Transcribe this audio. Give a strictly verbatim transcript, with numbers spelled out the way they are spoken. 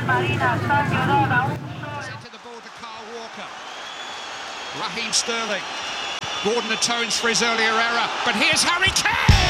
Into the ball to Kyle Walker. Raheem Sterling. Gordon atones for his earlier error, but here's Harry Kane!